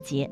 节。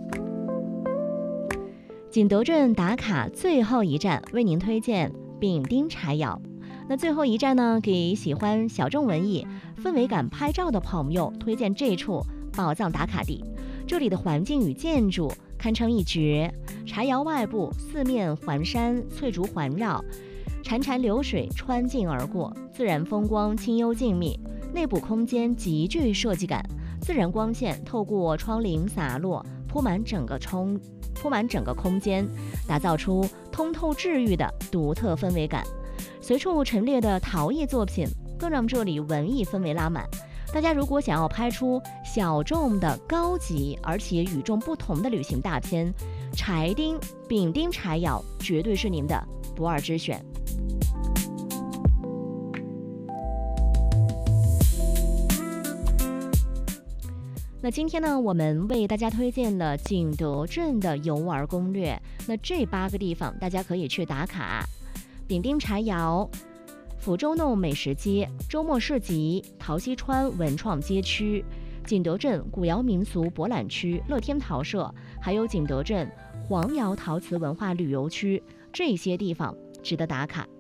景德镇打卡最后一站，为您推荐丙丁柴窑。那最后一站呢，给喜欢小众文艺、氛围感拍照的朋友推荐这处宝藏打卡地。这里的环境与建筑堪称一绝，柴窑外部四面环山，翠竹环绕，潺潺流水穿境而过，自然风光清幽静谧。内部空间极具设计感，自然光线透过窗棂洒落，铺满整个空间，打造出通透治愈的独特氛围感。随处陈列的陶艺作品更让这里文艺氛围拉满。大家如果想要拍出小众的高级而且与众不同的旅行大片，丙丁柴窑绝对是您的不二之选。那今天呢，我们为大家推荐了景德镇的游玩攻略。那这8个地方大家可以去打卡：丙丁柴窑、福州弄美食街、周末市集、陶溪川文创街区、景德镇古窑民俗博览区、乐天陶社，还有景德镇黄窑陶瓷文化旅游区，这些地方值得打卡。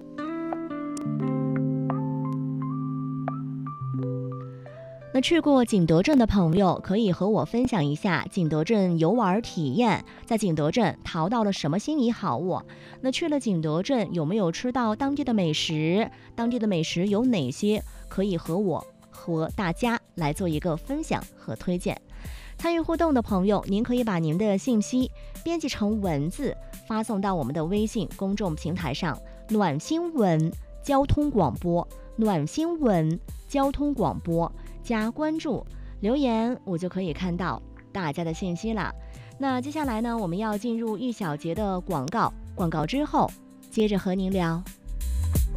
那去过景德镇的朋友可以和我分享一下景德镇游玩体验，在景德镇淘到了什么心仪好物？那去了景德镇有没有吃到当地的美食？当地的美食有哪些？可以和大家来做一个分享和推荐。参与互动的朋友，您可以把您的信息编辑成文字发送到我们的微信公众平台上，暖新闻交通广播，暖新闻交通广播，加关注留言，我就可以看到大家的信息了。那接下来呢，我们要进入1小节的广告之后接着和您聊。